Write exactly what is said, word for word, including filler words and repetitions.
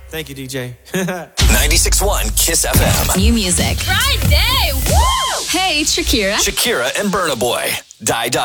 Thank you, D J. ninety-six point one Kiss F M. New music. Friday! Woo! Hey, it's Shakira. Shakira and Burna Boy. Die Die.